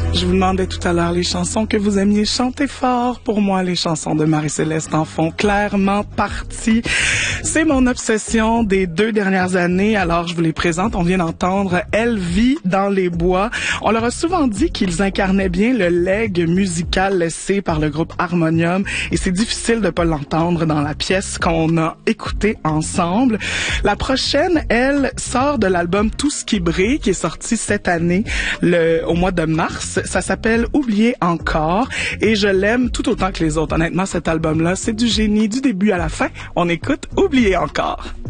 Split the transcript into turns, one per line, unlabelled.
Je vous demandais tout à l'heure les chansons que vous aimiez chanter fort. Pour moi, les chansons de Marie-Céleste en font clairement partie. C'est mon obsession des 2 dernières années, alors je vous les présente. On vient d'entendre « Elle vit dans les bois ». On leur a souvent dit qu'ils incarnaient bien le legs musical laissé par le groupe Harmonium et c'est difficile de pas l'entendre dans la pièce qu'on a écoutée ensemble. La prochaine, elle, sort de l'album Tout ce qui brille, qui est sorti cette année, au mois de mars. Ça s'appelle Oublier encore et je l'aime tout autant que les autres. Honnêtement, cet album-là, c'est du génie du début à la fin. On écoute Oublier encore.